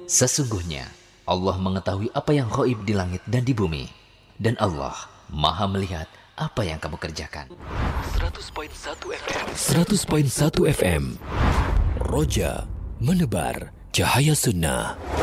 Sesungguhnya Allah mengetahui apa yang ghaib di langit dan di bumi, dan Allah Maha melihat apa yang kamu kerjakan. 100.1 FM. 100.1 FM. Roja menebar cahaya sunnah.